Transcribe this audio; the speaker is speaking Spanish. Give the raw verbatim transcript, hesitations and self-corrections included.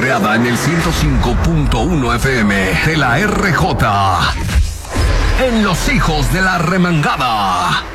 cotorreada en el ciento cinco punto uno F M de la R J. En Los Hijos de la Remangada.